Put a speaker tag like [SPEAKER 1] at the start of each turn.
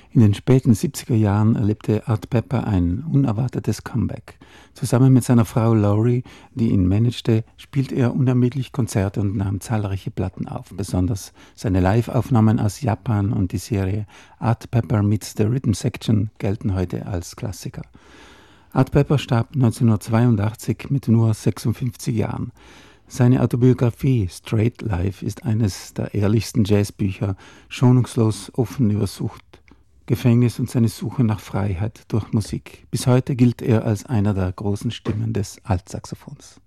[SPEAKER 1] In den späten 70er Jahren erlebte Art Pepper ein unerwartetes Comeback. Zusammen mit seiner Frau Laurie, die ihn managte, spielte er unermüdlich Konzerte und nahm zahlreiche Platten auf. Besonders seine Live-Aufnahmen aus Japan und die Serie Art Pepper Meets the Rhythm Section gelten heute als Klassiker. Art Pepper starb 1982 mit nur 56 Jahren. Seine Autobiografie Straight Life ist eines der ehrlichsten Jazzbücher, schonungslos offen über Sucht, Gefängnis und seine Suche nach Freiheit durch Musik. Bis heute gilt er als einer der großen Stimmen des Altsaxophons.